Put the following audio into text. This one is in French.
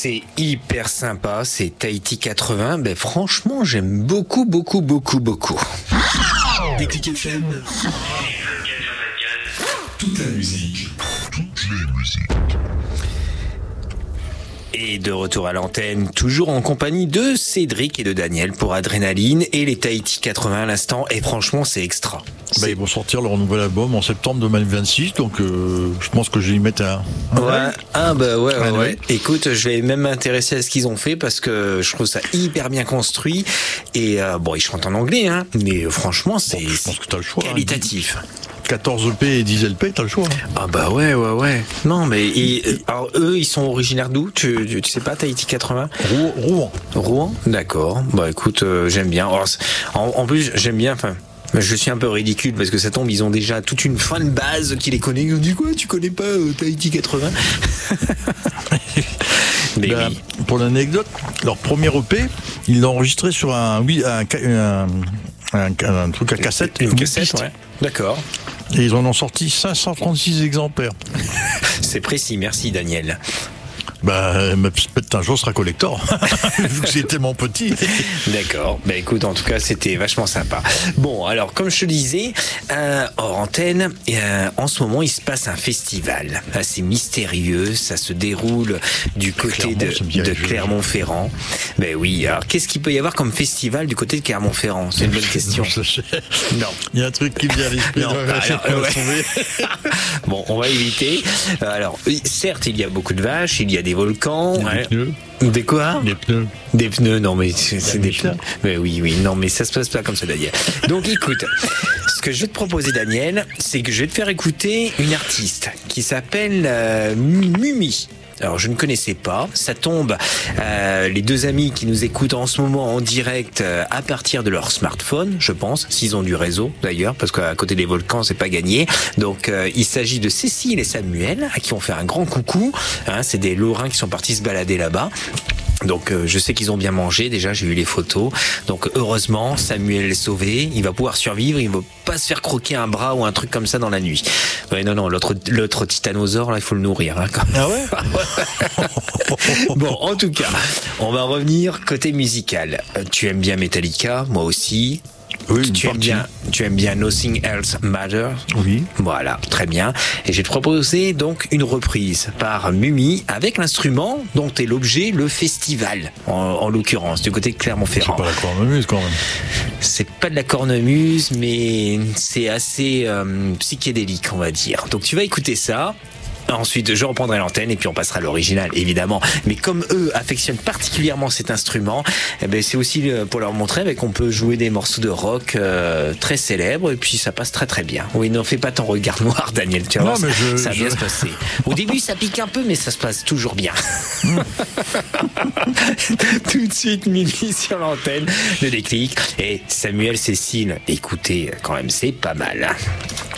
C'est hyper sympa, c'est Tahiti 80. Ben franchement, j'aime beaucoup. Déclic FM. Toute la musique. Et de retour à l'antenne, toujours en compagnie de Cédric et de Daniel pour Adrénaline et les Tahiti 80 à l'instant. Et franchement, c'est extra. Ils vont sortir leur nouvel album en septembre 2026, donc je pense que je vais y mettre un ouais. Écoute, je vais même m'intéresser à ce qu'ils ont fait parce que je trouve ça hyper bien construit. Et ils chantent en anglais, hein, mais franchement, c'est je pense que t'as le choix, qualitatif. 14 EP et 10 LP, t'as le choix. Ah bah ouais. Non mais alors eux, ils sont originaires d'où? Tu sais pas, Tahiti 80? Rouen, d'accord. Bah écoute, j'aime bien. Alors, en plus, j'aime bien. Enfin, je suis un peu ridicule parce que ça tombe, ils ont déjà toute une fan base qui les connaît. Ils ont dit quoi? Tu connais pas Tahiti 80? Mais oui. Pour l'anecdote, leur premier EP, ils l'ont enregistré sur un truc à cassette. Une cassette, ouais. D'accord. Et ils en ont sorti 536 exemplaires. C'est précis, merci Daniel. Peut-être un jour sera collector, vu que c'est tellement petit. D'accord. Écoute, en tout cas, c'était vachement sympa. Bon, alors, comme je te disais, hors antenne, en ce moment, il se passe un festival assez mystérieux. Ça se déroule du côté de Clermont-Ferrand. Ben oui. Alors, qu'est-ce qu'il peut y avoir comme festival du côté de Clermont-Ferrand? C'est une bonne question. Non. Il y a un truc qui me vient à l'esprit. Bon, on va éviter. Alors, certes, il y a beaucoup de vaches, il y a des volcans. Des pneus. Des quoi? Des pneus, non mais c'est des pneus. Mais oui, non mais ça se passe pas comme ça, Daniel. Donc écoute, ce que je vais te proposer, Daniel, c'est que je vais te faire écouter une artiste qui s'appelle Mumi. Alors je ne connaissais pas, ça tombe, les deux amis qui nous écoutent en ce moment en direct à partir de leur smartphone, je pense, s'ils ont du réseau d'ailleurs, parce qu'à côté des volcans c'est pas gagné. Donc il s'agit de Cécile et Samuel à qui on fait un grand coucou, hein, c'est des Lorrains qui sont partis se balader là-bas. Donc je sais qu'ils ont bien mangé, déjà j'ai vu les photos. Donc heureusement, Samuel est sauvé, il va pouvoir survivre, il ne va pas se faire croquer un bras ou un truc comme ça dans la nuit. Ouais, non, l'autre titanosaure là, il faut le nourrir. Hein, quand même. Ah ouais. Bon, en tout cas, on va revenir côté musical. Tu aimes bien Metallica, moi aussi. Oui, tu aimes bien Nothing Else Matters. Oui. Voilà, très bien. Et j'ai proposé donc une reprise par Mumi avec l'instrument dont est l'objet, le festival, en l'occurrence, du côté de Clermont-Ferrand. C'est pas la cornemuse quand même. C'est pas de la cornemuse, mais c'est assez psychédélique, on va dire. Donc tu vas écouter ça. Ensuite, je reprendrai l'antenne et puis on passera à l'original, évidemment. Mais comme eux affectionnent particulièrement cet instrument, c'est aussi pour leur montrer qu'on peut jouer des morceaux de rock très célèbres et puis ça passe très très bien. Oui, ne fais pas ton regard noir, Daniel, tu vois, ça va bien se passer. Au début, ça pique un peu, mais ça se passe toujours bien. Tout de suite, Mimi sur l'antenne, le déclic. Et Samuel, Cécile, écoutez, quand même, c'est pas mal.